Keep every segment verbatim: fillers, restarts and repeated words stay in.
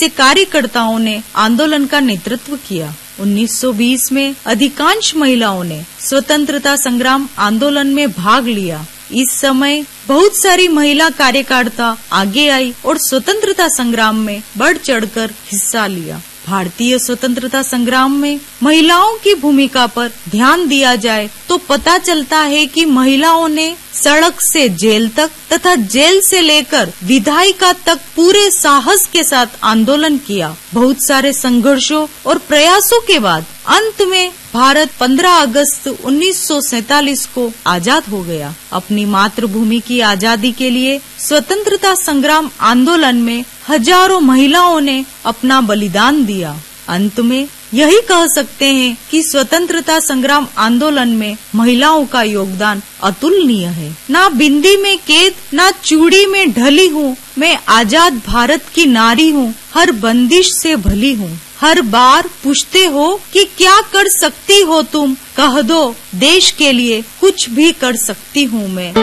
से कार्यकर्ताओं ने आंदोलन का नेतृत्व किया। उन्नीस सौ बीस में अधिकांश महिलाओं ने स्वतंत्रता संग्राम आंदोलन में भाग लिया। इस समय बहुत सारी महिला कार्यकर्ता आगे आई और स्वतंत्रता संग्राम में बढ़ चढ़कर हिस्सा लिया। भारतीय स्वतंत्रता संग्राम में महिलाओं की भूमिका पर ध्यान दिया जाए तो पता चलता है कि महिलाओं ने सड़क से जेल तक तथा जेल से लेकर विधायिका तक पूरे साहस के साथ आंदोलन किया। बहुत सारे संघर्षों और प्रयासों के बाद अंत में भारत पंद्रह अगस्त उन्नीस सौ सैतालीस को आजाद हो गया। अपनी मातृभूमि की आजादी के लिए स्वतंत्रता संग्राम आंदोलन में हजारों महिलाओं ने अपना बलिदान दिया। अंत में यही कह सकते हैं कि स्वतंत्रता संग्राम आंदोलन में महिलाओं का योगदान अतुलनीय है। ना बिंदी में कैद, ना चूड़ी में ढली हूँ, मैं आजाद भारत की नारी हूँ, हर बंदिश से भली हूँ। हर बार पूछते हो कि क्या कर सकती हो तुम, कह दो देश के लिए कुछ भी कर सकती हूँ मैं।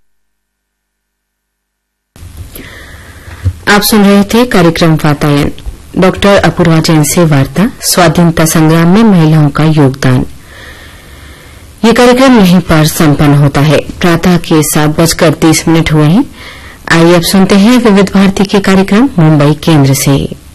आप सुन रहे थे कार्यक्रम वातायन। डॉक्टर अपूर्वा जैन से वार्ता, स्वाधीनता संग्राम में महिलाओं का योगदान। ये कार्यक्रम यहीं पर संपन्न होता है। प्रातः के सात बजकर तीस मिनट हुए हैं। आइए अब सुनते हैं विविध भारती के कार्यक्रम मुंबई केंद्र से।